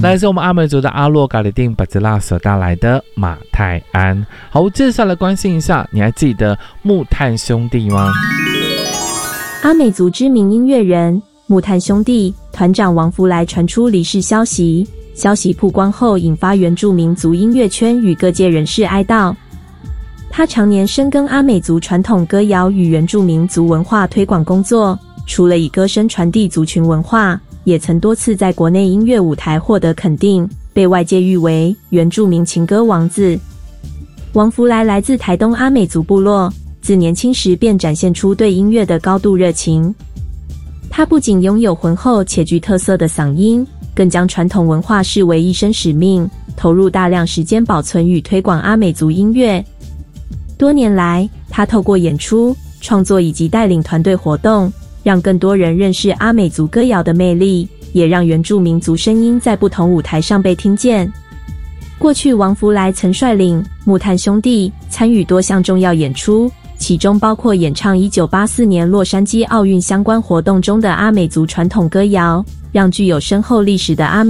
来自我们阿美族的阿洛嘎里丁巴兹拉所带来的马太鞍。好，接下来关心一下，你还记得木炭兄弟吗？ 阿美族知名音乐人木炭兄弟团长王福来传出离世消息，消息曝光后引发原住民族音乐圈与各界人士哀悼。他常年深耕阿美族传统歌谣与原住民族文化推广工作，除了以歌声传递族群文化，也曾多次在国内音乐舞台获得肯定，被外界誉为原住民情歌王子。王福来来自台东阿美族部落，自年轻时便展现出对音乐的高度热情。他不仅拥有浑厚且具特色的嗓音，更将传统文化视为一生使命，投入大量时间保存与推广阿美族音乐。多年来，他透过演出、创作以及带领团队活动，让更多人认识阿美族歌谣的魅力，也让原住民族声音在不同舞台上被听见。过去王福来曾率领木炭兄弟参与多项重要演出，其中包括演唱1984年洛杉矶奥运相关活动中的阿美族传统歌谣，让具有深厚历史的阿美